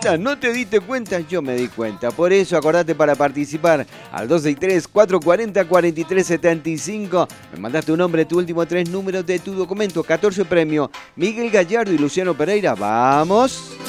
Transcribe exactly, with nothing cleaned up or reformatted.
cuenta? ¿No te diste cuenta? Yo me di cuenta. Por eso acordate para participar al dos seis tres, cuatro cuatro cero, cuatro tres siete cinco. Me mandaste tu nombre, tu último tres números de tu documento. catorce premio. Miguel Gallardo y Luciano Pereira. ¡Vamos!